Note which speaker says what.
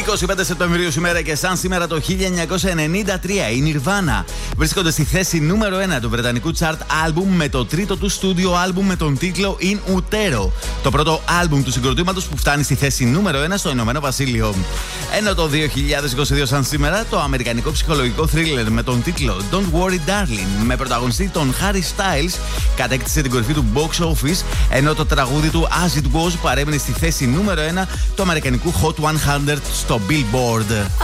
Speaker 1: 25 Σεπτεμβρίου σήμερα και σαν σήμερα το 1993 η Nirvana βρίσκονται στη θέση νούμερο 1 του βρετανικού chart album με το τρίτο του στούντιο album με τον τίτλο In Utero. Το πρώτο album του συγκροτήματος που φτάνει στη θέση νούμερο 1 στο Ηνωμένο Βασίλειο. Ενώ το 2022 σαν σήμερα το αμερικανικό ψυχολογικό thriller με τον τίτλο Don't Worry Darling με πρωταγωνιστή τον Harry Styles κατέκτησε την κορυφή του box office, ενώ το τραγούδι του As It Was παρέμεινε στη θέση νούμερο 1 του αμερικανικού Hot 100 στο Billboard.